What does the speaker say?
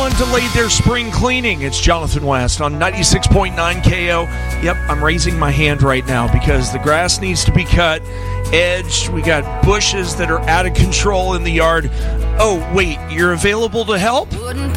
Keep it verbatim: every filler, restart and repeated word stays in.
Everyone delayed their spring cleaning. It's Jonathan West on ninety-six point nine K O. Yep, I'm raising my hand right now because the grass needs to be cut, edged. We got bushes that are out of control in the yard. Oh, wait, you're available to help?